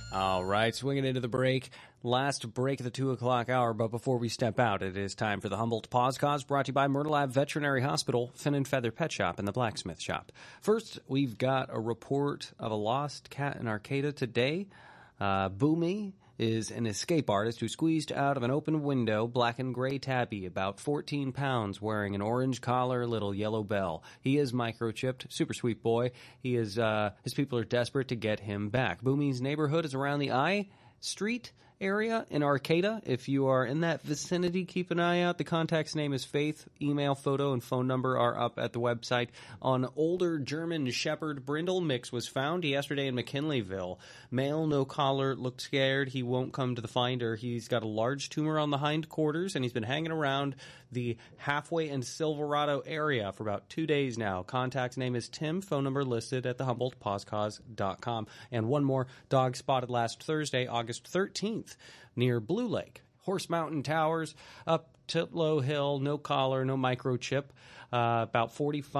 All right, swinging into the break. Last break of the 2 o'clock hour, but before we step out, it is time for the Humboldt Pause Cause, brought to you by Myrtle Ave Veterinary Hospital, Fin and Feather Pet Shop, and the Blacksmith Shop. First, we've got a report of a lost cat in Arcata today. Boomy is an escape artist who squeezed out of an open window, black and gray tabby, about 14 pounds, wearing an orange collar, little yellow bell. He is microchipped, super sweet boy. His people are desperate to get him back. Boomy's neighborhood is around the I Street area in Arcata. If you are in that vicinity, keep an eye out. The contact's name is Faith. Email, photo, and phone number are up at the website. An older German Shepherd Brindle mix was found yesterday in McKinleyville. Male, no collar, looked scared. He won't come to the finder. He's got a large tumor on the hindquarters, and he's been hanging around the Halfway and Silverado area for about 2 days now. Contact's name is Tim. Phone number listed at the HumboldtPausecause.com. And one more, dog spotted last Thursday, August 13th. Near Blue Lake. Horse Mountain Towers, up Titlow Hill, no collar, no microchip, about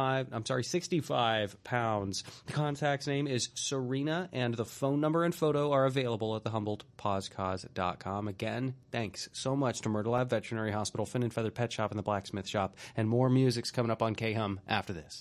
65 pounds. The contact's name is Serena, and the phone number and photo are available at the HumboldtPausecause.com. Again, thanks so much to Myrtle Ave Veterinary Hospital, Fin and Feather Pet Shop, and the Blacksmith Shop. And more music's coming up on K-Hum after this.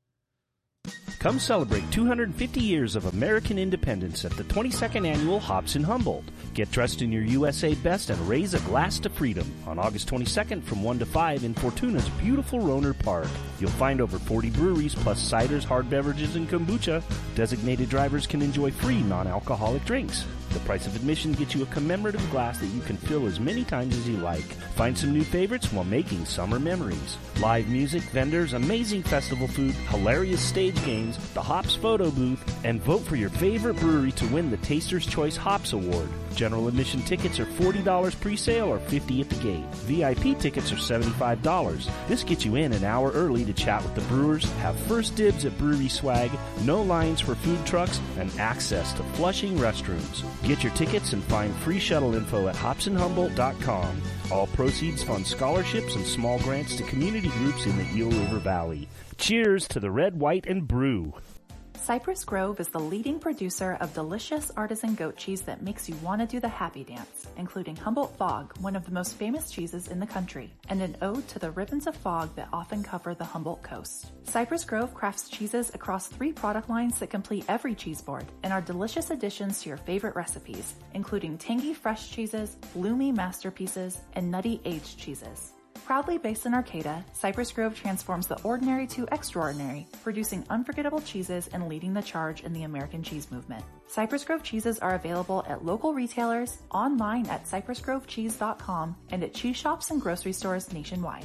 Come celebrate 250 years of American independence at the 22nd Annual Hops in Humboldt. Get dressed in your USA best and raise a glass to freedom on August 22nd from 1 to 5 in Fortuna's beautiful Roner Park. You'll find over 40 breweries plus ciders, hard beverages, and kombucha. Designated drivers can enjoy free non-alcoholic drinks. The price of admission gets you a commemorative glass that you can fill as many times as you like. Find some new favorites while making summer memories. Live music, vendors, amazing festival food, hilarious stage games, the Hops photo booth, and vote for your favorite brewery to win the Taster's Choice Hops Award. General admission tickets are $40 pre-sale or $50 at the gate. VIP tickets are $75. This gets you in an hour early to chat with the brewers, have first dibs at brewery swag, no lines for food trucks, and access to Flushing restrooms. Get your tickets and find free shuttle info at hopsinhumboldt.com. All proceeds fund scholarships and small grants to community groups in the Eel River Valley. Cheers to the red, white, and brew. Cypress Grove is the leading producer of delicious artisan goat cheese that makes you want to do the happy dance, including Humboldt Fog, one of the most famous cheeses in the country, and an ode to the ribbons of fog that often cover the Humboldt coast. Cypress Grove crafts cheeses across 3 product lines that complete every cheese board and are delicious additions to your favorite recipes, including tangy fresh cheeses, bloomy masterpieces, and nutty aged cheeses. Proudly based in Arcata, Cypress Grove transforms the ordinary to extraordinary, producing unforgettable cheeses and leading the charge in the American cheese movement. Cypress Grove cheeses are available at local retailers, online at cypressgrovecheese.com, and at cheese shops and grocery stores nationwide.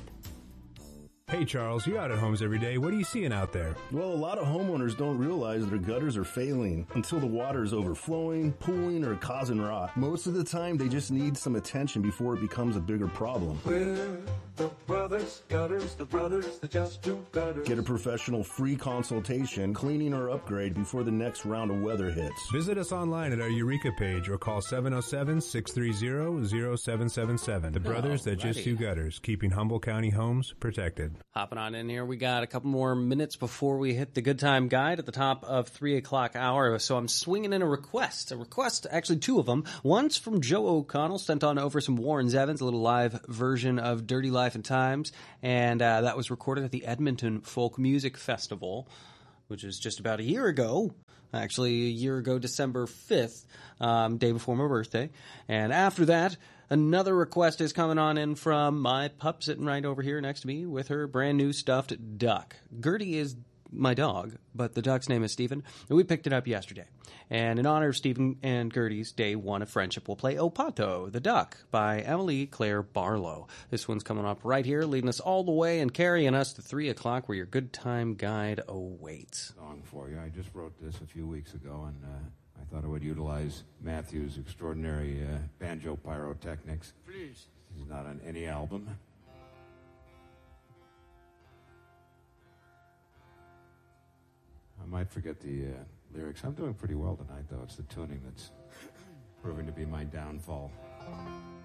Hey Charles, you're out at homes every day. What are you seeing out there? Well, a lot of homeowners don't realize their gutters are failing until the water is overflowing, pooling, or causing rot. Most of the time, they just need some attention before it becomes a bigger problem. We're the brothers gutters, the just do gutters. Get a professional free consultation, cleaning or upgrade before the next round of weather hits. Visit us online at our Eureka page or call 707-630-0777. The brothers that just do gutters, keeping Humboldt County homes protected. Hopping on in here, we got a couple more minutes before we hit the Good Time Guide at the top of 3 o'clock hour. So I'm swinging in a request, actually 2 of them. One's from Joe O'Connell, sent on over some Warren Zevons, a little live version of Dirty Life and Times, and that was recorded at the Edmonton Folk Music Festival, which is just about a year ago. Actually, a year ago, December 5th, day before my birthday. And after that, another request is coming on in from my pup sitting right over here next to me with her brand new stuffed duck. Gertie is my dog, but the duck's name is Stephen, and we picked it up yesterday. And in honor of Stephen and Gertie's day 1 of friendship, we'll play O Pato, the Duck, by Emily Claire Barlow. This one's coming up right here, leading us all the way and carrying us to 3 o'clock where your Good Time Guide awaits. Song for you. I just wrote this a few weeks ago, and I thought I would utilize Matthew's extraordinary banjo pyrotechnics. Please. He's not on any album. I might forget the lyrics. I'm doing pretty well tonight, though. It's the tuning that's proving to be my downfall.